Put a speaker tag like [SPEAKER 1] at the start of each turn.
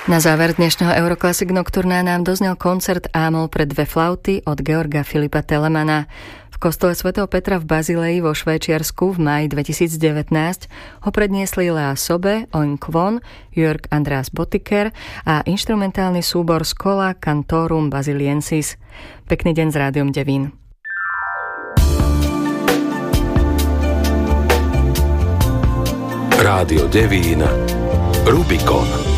[SPEAKER 1] Na záver dnešného Euroclassic Nocturna nám doznel koncert Ámol pre dve flauty od Georga Filipa Telemana. V kostole svätého Petra v Bazileji vo Švajčiarsku v máji 2019 ho predniesli Lea Sobe, Oin Kwon, Jörg Andreas Botiker a inštrumentálny súbor Schola Cantorum Basiliensis. Pekný deň s Rádiom Devín.
[SPEAKER 2] Rádio Devín, Rubikon.